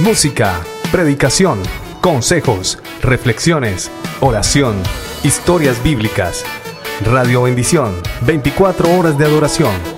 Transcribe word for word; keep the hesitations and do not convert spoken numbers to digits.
música, predicación, consejos, reflexiones, oración, historias bíblicas. Radio Bendición, veinticuatro horas de adoración.